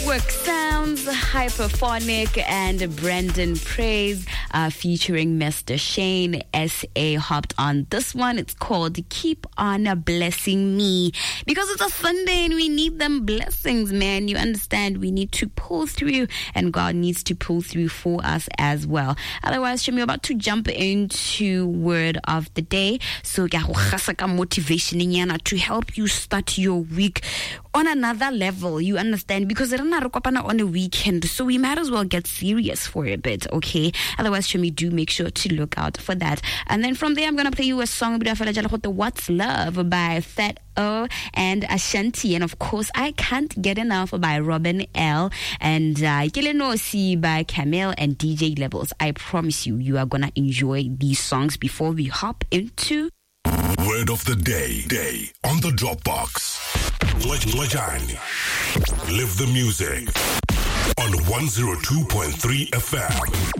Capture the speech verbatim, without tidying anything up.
Network Sounds, Hyperphonic, and Brandon Praise uh, featuring Mister Shane S A hopped on this one. It's called Keep On Blessing Me, because it's a Sunday and we need them blessings, man. You understand? We need to pull through, and God needs to pull through for us as well. Otherwise, we're about to jump into word of the day. So, motivation to help you start your week on another level, you understand, because on a weekend, so we might as well get serious for a bit, okay? Otherwise, Shemi, do make sure to look out for that. And then from there, I'm gonna play you a song, What's Love by Fat O and Ashanti, and of course, I Can't Get Enough by Robin L and uh, Kelenosi by Camille and D J Levels. I promise you, you are gonna enjoy these songs before we hop into Word of the Day, day on the Dropbox. Lajani. Live the music on one oh two point three F M.